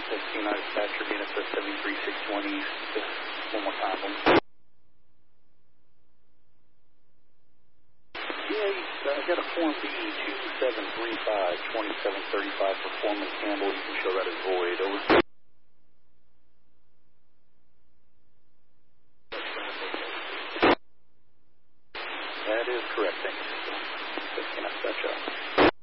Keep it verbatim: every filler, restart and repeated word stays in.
fifteen, I dispatcher, B N S S seventy-three six one East. One more time, please. Yeah, I got a form B two seven three five two seven three five for Foreman Campbell. You can show that as void. Over. That is correct, thank you. fifteen, I dispatch out.